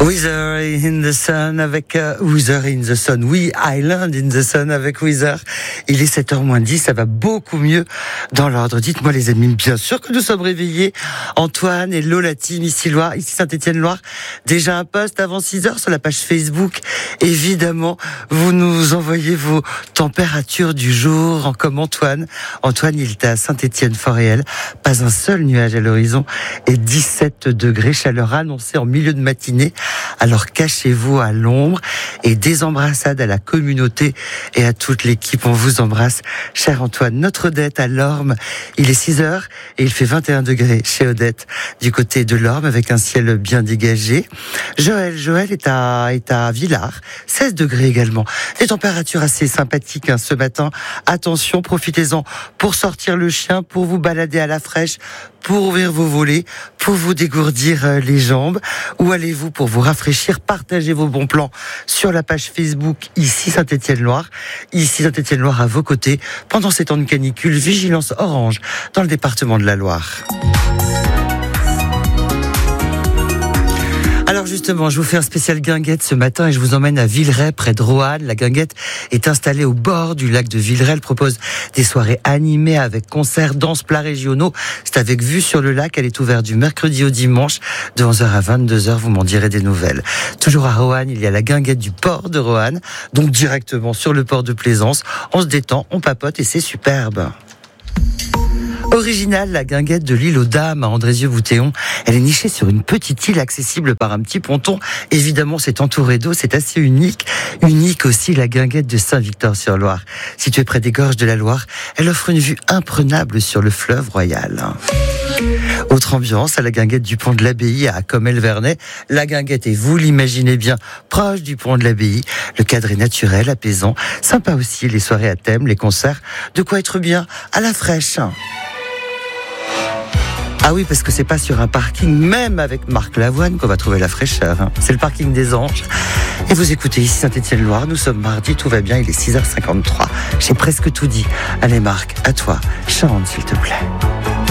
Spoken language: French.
Weather in the Sun avec Weather in the Sun. Oui, Island in the Sun avec Weather. Il est 7h moins 10, ça va beaucoup mieux dans l'ordre. Dites-moi les amis, bien sûr que nous sommes réveillés. Antoine et Lola Team ici Saint-Étienne-Loire. Déjà un post avant 6h sur la page Facebook. Évidemment, vous nous envoyez vos températures du jour, comme Antoine. Antoine, il était à Saint-Étienne-Fort-Réel. Pas un seul nuage à l'horizon et 17 degrés. Chaleur annoncée en milieu de matinée. Alors cachez-vous à l'ombre et des embrassades à la communauté et à toute l'équipe. On vous embrasse, cher Antoine. Notre Odette à l'Orme, il est 6h et il fait 21 degrés chez Odette du côté de l'Orme avec un ciel bien dégagé. Joël est à Villars, 16 degrés également. Des températures assez sympathiques ce matin. Attention, profitez-en pour sortir le chien, pour vous balader à la fraîche, pour ouvrir vos volets, pour vous dégourdir les jambes. Où allez-vous pour vous rafraîchir? Partagez vos bons plans sur la page Facebook ici Saint-Étienne-Loire. Ici Saint-Étienne-Loire à vos côtés pendant ces temps de canicule. Vigilance orange dans le département de la Loire. Alors justement, je vous fais un spécial guinguette ce matin et je vous emmène à Villeray, près de Roanne. La guinguette est installée au bord du lac de Villeray. Elle propose des soirées animées avec concerts, danses, plats régionaux. C'est avec vue sur le lac. Elle est ouverte du mercredi au dimanche de 11h à 22h. Vous m'en direz des nouvelles. Toujours à Roanne, il y a la guinguette du port de Roanne, donc directement sur le port de Plaisance. On se détend, on papote et c'est superbe. Originale, la guinguette de l'île aux Dames à Andrézieux-Boutéon. Elle est nichée sur une petite île accessible par un petit ponton. Évidemment, c'est entouré d'eau, c'est assez unique. Unique aussi, la guinguette de Saint-Victor-sur-Loire. Située près des gorges de la Loire, elle offre une vue imprenable sur le fleuve Royal. Autre ambiance à la guinguette du pont de l'Abbaye à Commelle-Vernet. La guinguette est, vous l'imaginez bien, proche du pont de l'Abbaye. Le cadre est naturel, apaisant. Sympa aussi, les soirées à thème, les concerts. De quoi être bien à la fraîche. Ah oui, parce que c'est pas sur un parking, même avec Marc Lavoine, qu'on va trouver la fraîcheur. C'est le parking des Anges. Et vous écoutez ici Saint-Étienne-Loire, nous sommes mardi, tout va bien, il est 6h53. J'ai presque tout dit. Allez Marc, à toi, chante s'il te plaît.